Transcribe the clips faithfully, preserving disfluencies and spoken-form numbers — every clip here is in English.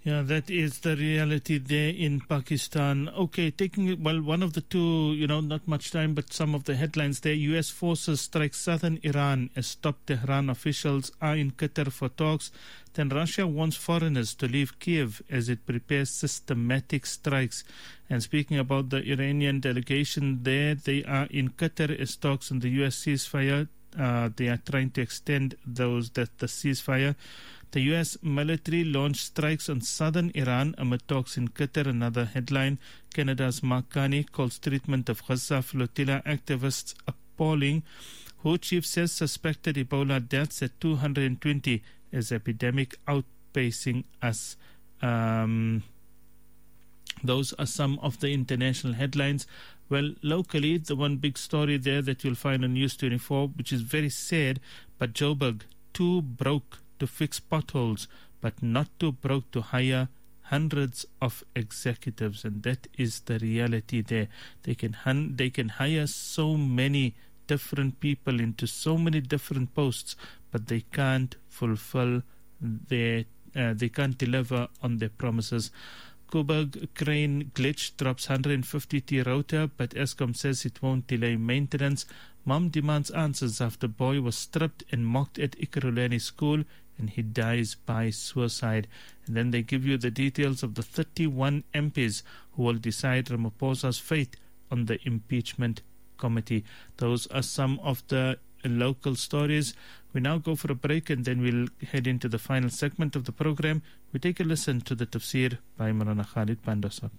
Yeah, that is the reality there in Pakistan. Okay, taking, well, one of the two, you know, not much time, but some of the headlines there. U S forces strike southern Iran as top Tehran officials are in Qatar for talks. Then Russia wants foreigners to leave Kiev as it prepares systematic strikes. And speaking about the Iranian delegation there, they are in Qatar as talks on the U S ceasefire. Uh, they are trying to extend those that the ceasefire. The U S military launched strikes on southern Iran amid talks in Qatar. Another headline. Canada's Mark Carney calls treatment of Gaza flotilla activists appalling. W H O chief says suspected Ebola deaths at two hundred twenty as epidemic outpacing us. Um, those are some of the international headlines. Well, locally, the one big story there that you'll find on News twenty-four, which is very sad, but Joburg, too broke to fix potholes, but not too broke to hire hundreds of executives, and that is the reality there. They can hun- they can hire so many different people into so many different posts, but they can't fulfill their, uh, they can't deliver on their promises. Coburg crane glitch drops one hundred fifty T rotor, but Eskom says it won't delay maintenance. Mom demands answers after boy was stripped and mocked at Ikaruleni school and he dies by suicide. And then they give you the details of the thirty-one M Ps who will decide Ramaphosa's fate on the impeachment committee. Those are some of the local stories. We now go for a break and then we'll head into the final segment of the program. We take a listen to the tafsir by Maulana Khalid Pandasab.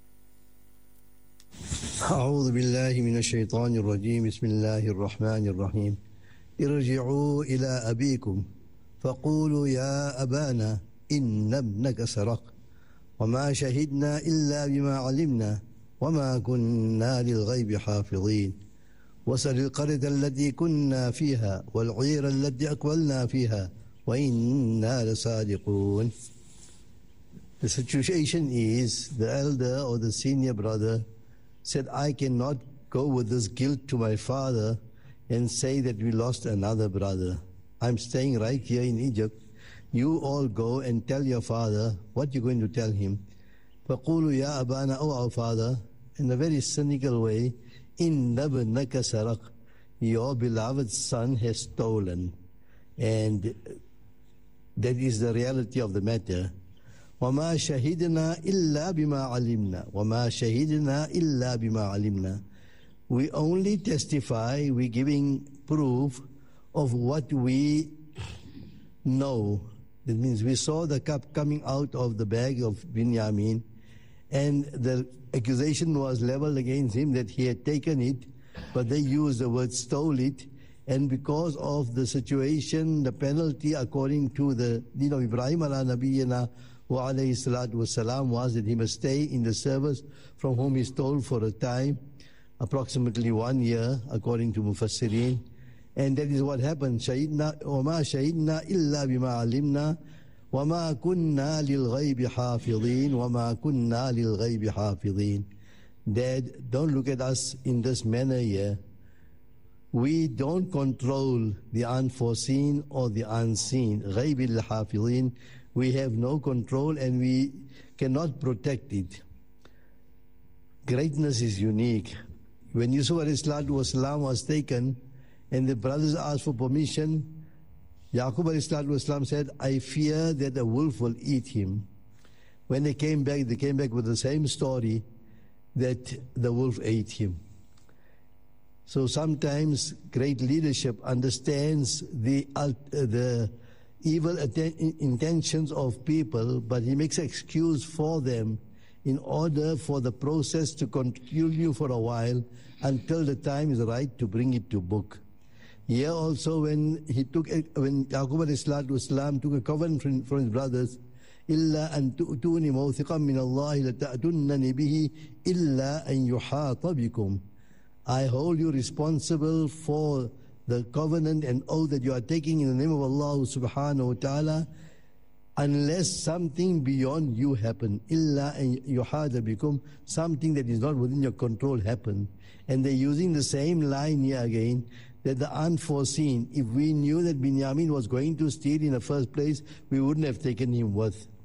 أعوذ بالله من الشيطان الرجيم بسم الله الرحمن الرحيم ارجعوا إلى أبيكم فقولوا يا أبانا إن ابنك سرق وما شهدنا إلا بما علمنا وما كنا للغيب حافظين وسل القرية التي كنا فيها والعير التي أقبلنا فيها وإنا لصادقون. The situation is the elder or the senior brother said, I cannot go with this guilt to my father and say that we lost another brother. I'm staying right here in Egypt. You all go and tell your father what you're going to tell him. فَقُولُوا يَا أَبَانَا, O our father, in a very cynical way, إِنَّ ابْنَكَ سَرَقَ, your beloved son has stolen. And that is the reality of the matter. وَمَا شَهِدْنَا إِلَّا بِمَا عَلِمْنَا وَمَا شَهِدْنَا إِلَّا بِمَا عَلِمْنَا. We only testify, we're giving proof of what we know. That means we saw the cup coming out of the bag of Binyamin, and the accusation was leveled against him that he had taken it, but they used the word stole it, and because of the situation, the penalty according to the deen of Ibrahim ala nabiyyina wa alayhi salatu wasalam was that he must stay in the service from whom he stole for a time, approximately one year, according to Mufassirin. And that is what happened. شَهِدْنَا وَمَا شَهِدْنَا إِلَّا بِمَا عَلِمْنَا وَمَا كُنَّا لِلْغَيْبِ حَافِظِينَ وَمَا كُنَّا لِلْغَيْبِ حَافِظِينَ. Dad, don't look at us in this manner here. We don't control the unforeseen or the unseen. غَيْبِ الْحَافِظِينَ. We have no control and we cannot protect it. Greatness is unique. When Yusuf alayhi salatu wasalam was taken and the brothers asked for permission, Yaqub alayhi salatu wasalam said, I fear that a wolf will eat him. When they came back, they came back with the same story, that the wolf ate him. So sometimes great leadership understands the, uh, the evil intentions of people, but he makes excuse for them in order for the process to continue for a while until the time is right to bring it to book. Here also, when he took, when Yaqub alayhi salatu wasalam took a covenant from, from his brothers, إِلَّا أَن تُؤْتُونِ مَوْثِقًا مِّنَ اللَّهِ لَتَأْتُنَّنِ بِهِ إِلَّا أَن يُحَاطَ بِكُمْ. I hold you responsible for the covenant and oath that you are taking in the name of Allah subhanahu wa ta'ala, unless something beyond you happen. إِلَّا أَن يُحَاطَ بِكُمْ. Something that is not within your control happen. And they're using the same line here again, that the unforeseen, if we knew that Binyamin was going to steal in the first place, we wouldn't have taken him with.